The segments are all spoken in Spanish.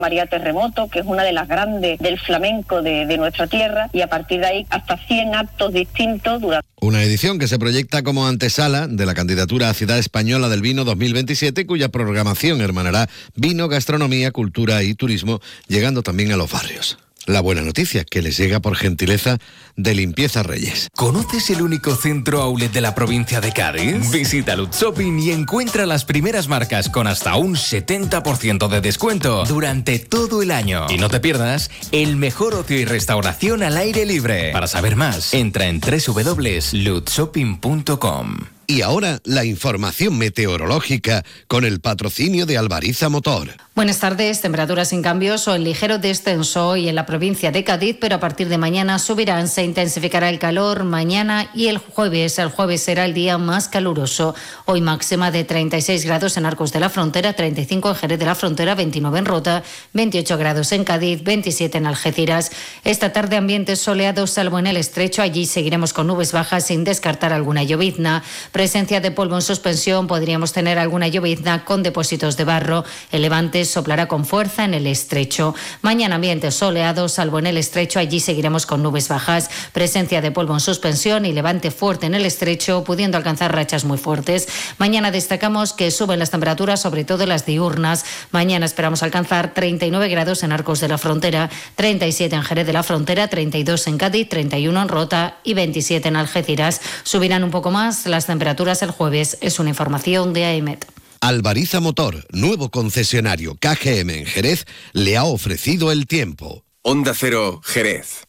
María Terremoto, que es una de las grandes del flamenco de nuestra tierra, y a partir de ahí hasta 100 actos distintos durante... Una edición que se proyecta como antesala de la candidatura a Ciudad Española del Vino 2027, cuya programación hermanará vino, gastronomía, cultura y turismo, llegando también a los barrios. La buena noticia, que les llega por gentileza de Limpieza Reyes. ¿Conoces el único centro outlet de la provincia de Cádiz? Visita Lutz Shopping y encuentra las primeras marcas con hasta un 70% de descuento durante todo el año. Y no te pierdas el mejor ocio y restauración al aire libre. Para saber más, entra en www.lutzshopping.com. Y ahora la información meteorológica con el patrocinio de Albariza Motor. Buenas tardes, temperaturas sin cambios o en ligero descenso hoy en la provincia de Cádiz, pero a partir de mañana subirán, se intensificará el calor mañana y el jueves. El jueves será el día más caluroso. Hoy máxima de 36 grados en Arcos de la Frontera, 35 en Jerez de la Frontera, 29 en Rota, 28 grados en Cádiz, 27 en Algeciras. Esta tarde ambiente soleado salvo en el Estrecho, allí seguiremos con nubes bajas sin descartar alguna llovizna. Presencia de polvo en suspensión, podríamos tener alguna llovizna con depósitos de barro. El levante soplará con fuerza en el Estrecho. Mañana ambiente soleado, salvo en el Estrecho, allí seguiremos con nubes bajas. Presencia de polvo en suspensión y levante fuerte en el Estrecho, pudiendo alcanzar rachas muy fuertes. Mañana destacamos que suben las temperaturas, sobre todo las diurnas. Mañana esperamos alcanzar 39 grados en Arcos de la Frontera, 37 en Jerez de la Frontera, 32 en Cádiz, 31 en Rota y 27 en Algeciras. Subirán un poco más las temperaturas el jueves, es una información de AEMET. Albariza Motor, nuevo concesionario KGM en Jerez, le ha ofrecido el tiempo. Onda Cero, Jerez.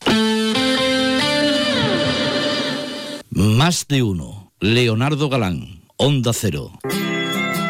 Más de uno. Leonardo Galán, Onda Cero.